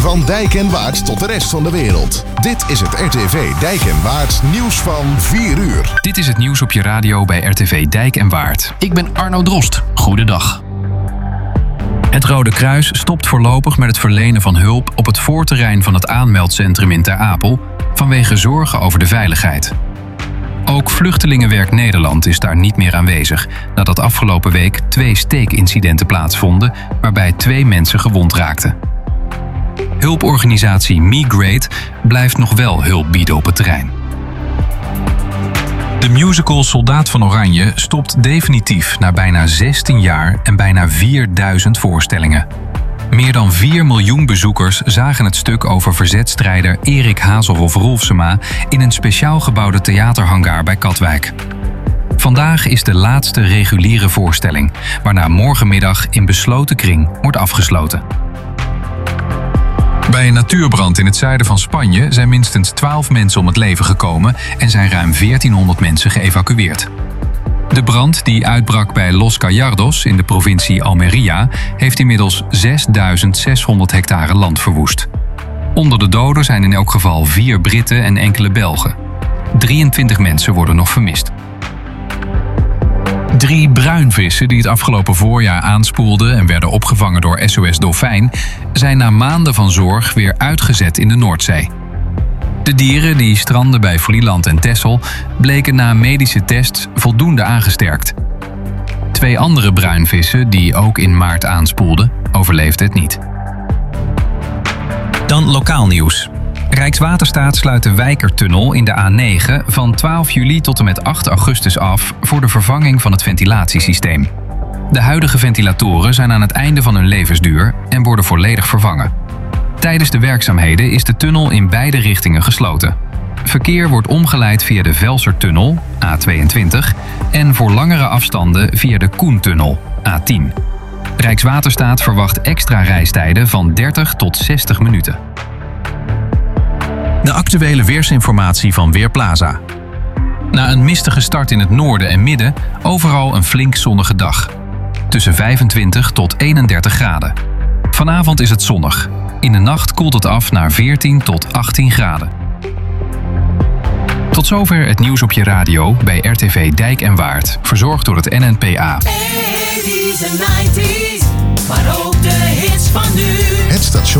Van Dijk en Waard tot de rest van de wereld. Dit is het RTV Dijk en Waard nieuws van 4 uur. Dit is het nieuws op je radio bij RTV Dijk en Waard. Ik ben Arno Drost. Goedendag. Het Rode Kruis stopt voorlopig met het verlenen van hulp op het voorterrein van het aanmeldcentrum in Ter Apel vanwege zorgen over de veiligheid. Ook Vluchtelingenwerk Nederland is daar niet meer aanwezig, nadat afgelopen week 2 steekincidenten plaatsvonden waarbij 2 mensen gewond raakten. Hulporganisatie Migrate blijft nog wel hulp bieden op het terrein. De musical Soldaat van Oranje stopt definitief na bijna 16 jaar en bijna 4000 voorstellingen. Meer dan 4 miljoen bezoekers zagen het stuk over verzetstrijder Erik Hazelhoff-Rolfsema in een speciaal gebouwde theaterhangar bij Katwijk. Vandaag is de laatste reguliere voorstelling, waarna morgenmiddag in besloten kring wordt afgesloten. Bij een natuurbrand in het zuiden van Spanje zijn minstens 12 mensen om het leven gekomen en zijn ruim 1400 mensen geëvacueerd. De brand die uitbrak bij Los Gallardos in de provincie Almería heeft inmiddels 6600 hectare land verwoest. Onder de doden zijn in elk geval 4 Britten en enkele Belgen. 23 mensen worden nog vermist. 3 bruinvissen die het afgelopen voorjaar aanspoelden en werden opgevangen door SOS Dolfijn, zijn na maanden van zorg weer uitgezet in de Noordzee. De dieren die stranden bij Vlieland en Texel bleken na medische tests voldoende aangesterkt. 2 andere bruinvissen die ook in maart aanspoelden, overleefden het niet. Dan lokaal nieuws. Rijkswaterstaat sluit de Wijkertunnel in de A9 van 12 juli tot en met 8 augustus af voor de vervanging van het ventilatiesysteem. De huidige ventilatoren zijn aan het einde van hun levensduur en worden volledig vervangen. Tijdens de werkzaamheden is de tunnel in beide richtingen gesloten. Verkeer wordt omgeleid via de Velsertunnel, A22, en voor langere afstanden via de Koentunnel, A10. Rijkswaterstaat verwacht extra reistijden van 30 tot 60 minuten. De actuele weersinformatie van Weerplaza. Na een mistige start in het noorden en midden, overal een flink zonnige dag. Tussen 25 tot 31 graden. Vanavond is het zonnig. In de nacht koelt het af naar 14 tot 18 graden. Tot zover het nieuws op je radio bij RTV Dijk en Waard. Verzorgd door het NNPA. 80's en 90's, maar ook de hits van nu. Het station